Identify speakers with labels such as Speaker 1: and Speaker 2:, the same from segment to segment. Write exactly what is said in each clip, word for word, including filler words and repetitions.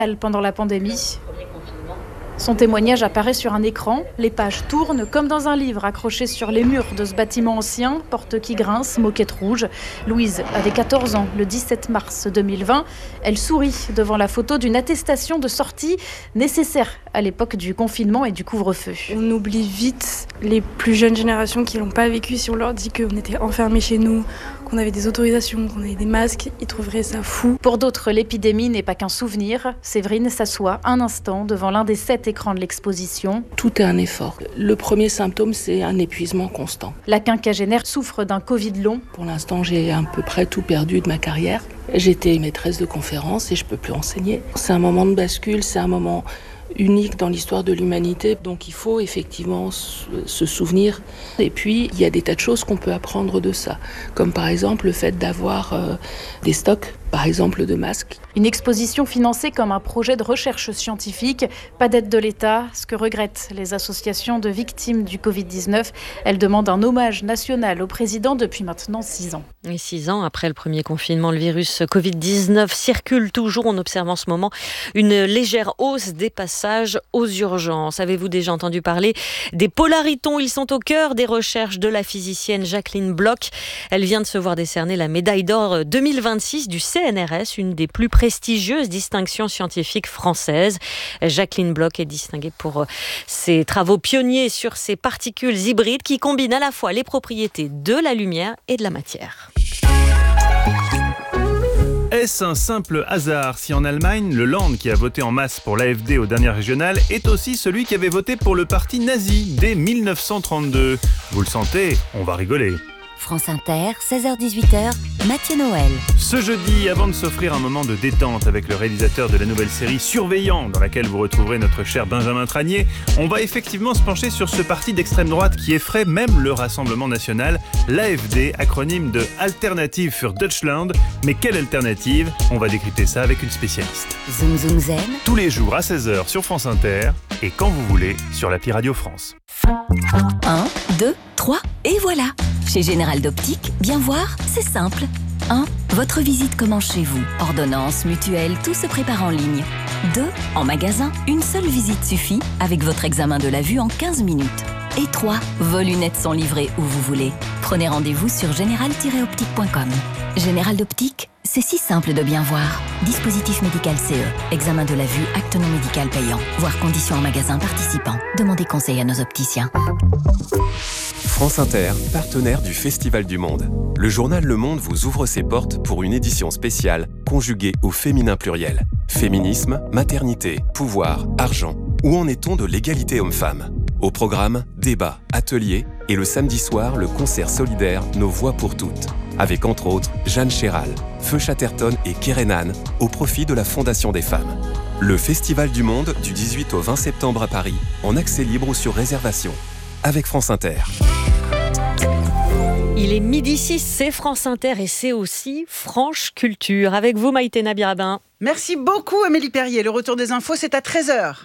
Speaker 1: Pendant la pandémie. Son témoignage apparaît sur un écran, les pages tournent comme dans un livre accroché sur les murs de ce bâtiment ancien, porte qui grince, moquette rouge. Louise avait quatorze ans le dix-sept mars deux mille vingt. Elle sourit devant la photo d'une attestation de sortie nécessaire à l'époque du confinement et du couvre-feu.
Speaker 2: On oublie vite les plus jeunes générations qui l'ont pas vécu. Si on leur dit qu'on était enfermés chez nous, qu'on avait des autorisations, qu'on avait des masques, ils trouveraient ça fou.
Speaker 1: Pour d'autres, l'épidémie n'est pas qu'un souvenir. Séverine s'assoit un instant devant l'un des sept écrans de l'exposition.
Speaker 3: Tout est un effort. Le premier symptôme, c'est un épuisement constant.
Speaker 1: La quinquagénaire souffre d'un Covid long.
Speaker 3: Pour l'instant, j'ai à peu près tout perdu de ma carrière. J'étais maîtresse de conférences et je peux plus enseigner. C'est un moment de bascule, c'est un moment unique dans l'histoire de l'humanité. Donc il faut effectivement se souvenir. Et puis, il y a des tas de choses qu'on peut apprendre de ça. Comme par exemple le fait d'avoir euh, des stocks, par exemple de masques.
Speaker 1: Une exposition financée comme un projet de recherche scientifique. Pas d'aide de l'État, ce que regrettent les associations de victimes du covid dix-neuf. Elles demandent un hommage national au président depuis maintenant six ans.
Speaker 4: Et six ans après le premier confinement, le virus covid dix-neuf circule toujours. On observe en ce moment une légère hausse des passages aux urgences. Avez-vous déjà entendu parler des polaritons ? Ils sont au cœur des recherches de la physicienne Jacqueline Bloch. Elle vient de se voir décerner la médaille d'or deux mille vingt-six du C N R S, une des plus prestigieuses distinctions scientifiques françaises. Jacqueline Bloch est distinguée pour ses travaux pionniers sur ces particules hybrides qui combinent à la fois les propriétés de la lumière et de la matière.
Speaker 5: Est-ce un simple hasard si en Allemagne, le Land qui a voté en masse pour l'A F D aux dernières régionales est aussi celui qui avait voté pour le parti nazi dès mille neuf cent trente-deux ? Vous le sentez ? On va rigoler.
Speaker 6: France Inter, seize heures dix-huit heures, Mathieu Noël.
Speaker 5: Ce jeudi, avant de s'offrir un moment de détente avec le réalisateur de la nouvelle série Surveillant, dans laquelle vous retrouverez notre cher Benjamin Tranier, on va effectivement se pencher sur ce parti d'extrême droite qui effraie même le Rassemblement National, l'A F D, acronyme de Alternative für Deutschland. Mais quelle alternative ? On va décrypter ça avec une spécialiste.
Speaker 6: Zoom Zoom Zen.
Speaker 5: Tous les jours à seize heures sur France Inter et quand vous voulez sur l'appli Radio France.
Speaker 6: un, deux, trois et voilà. Chez Général d'Optique, bien voir, c'est simple. un. Votre visite commence chez vous. Ordonnance, mutuelle, tout se prépare en ligne. deux. En magasin, une seule visite suffit avec votre examen de la vue en quinze minutes. Et trois. Vos lunettes sont livrées où vous voulez. Prenez rendez-vous sur général tiret optique point com. Général d'Optique, c'est si simple de bien voir. Dispositif médical C E. Examen de la vue, acte non médical payant. Voir conditions en magasin participant. Demandez conseil à nos opticiens.
Speaker 7: France Inter, partenaire du Festival du Monde. Le journal Le Monde vous ouvre ses portes pour une édition spéciale conjuguée au féminin pluriel. Féminisme, maternité, pouvoir, argent. Où en est-on de l'égalité homme-femme ? Au programme, débats, ateliers et le samedi soir, le concert solidaire Nos Voix pour toutes. Avec entre autres Jeanne Chéral, Feu Chatterton et Kerenan au profit de la Fondation des femmes. Le Festival du Monde du dix-huit au vingt septembre à Paris, en accès libre ou sur réservation. Avec France Inter.
Speaker 4: Il est midi six, c'est France Inter et c'est aussi Franche Culture. Avec vous, Maïté Nabirabin.
Speaker 8: Merci beaucoup, Amélie Perrier. Le retour des infos, c'est à treize heures.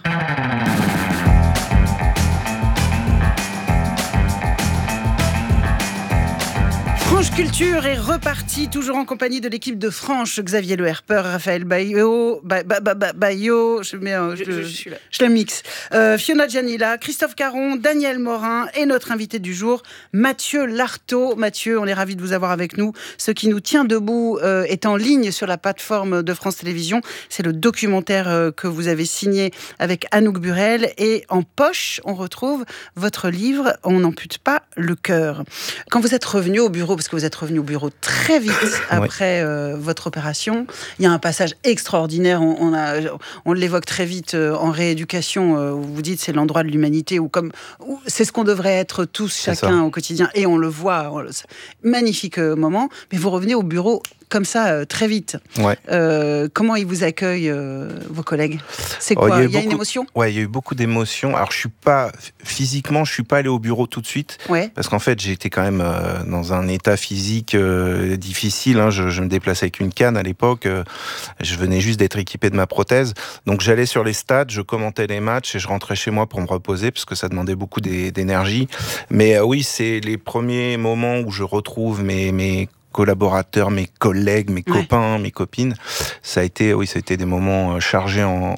Speaker 8: Franche Culture est reparti, toujours en compagnie de l'équipe de Franche, Xavier Le Herper, Raphaël Baillot, ba, ba, ba, ba, Baillot, je, mets, euh, je, je, je, suis là. je la mixe, euh, Fiona Gianilla, Christophe Caron, Daniel Morin et notre invité du jour, Mathieu Lartaud. Mathieu, on est ravis de vous avoir avec nous. Ce qui nous tient debout euh, est en ligne sur la plateforme de France Télévisions. C'est le documentaire euh, que vous avez signé avec Anouk Burel. Et en poche, on retrouve votre livre « On n'ampute pas le cœur ». Quand vous êtes revenu au bureau, parce que vous êtes revenu au bureau très vite après ouais. euh, votre opération. Il y a un passage extraordinaire, on, on, a, on l'évoque très vite euh, en rééducation, euh, où vous dites c'est l'endroit de l'humanité, où comme, où c'est ce qu'on devrait être tous, chacun au quotidien, et on le voit, on le, magnifique euh, moment, mais vous revenez au bureau comme ça, euh, très vite.
Speaker 9: Ouais.
Speaker 8: Euh, comment ils vous accueillent, euh, vos collègues ? C'est quoi ?
Speaker 9: Oh, il y a,
Speaker 8: il y a
Speaker 9: beaucoup,
Speaker 8: une émotion ?
Speaker 9: Ouais, il y a eu beaucoup d'émotions. Alors, je suis pas, physiquement, je suis pas allé au bureau tout de suite.
Speaker 8: Ouais.
Speaker 9: Parce qu'en fait, j'étais quand même euh, dans un état physique euh, difficile. Hein. Je, je me déplaçais avec une canne à l'époque. Euh, je venais juste d'être équipé de ma prothèse. Donc, j'allais sur les stades, je commentais les matchs et je rentrais chez moi pour me reposer parce que ça demandait beaucoup d'énergie. Mais euh, oui, c'est les premiers moments où je retrouve mes, mes collaborateurs, mes collègues, mes
Speaker 8: Ouais.
Speaker 9: copains, mes copines. Ça a été, oui, ça a été des moments chargés en,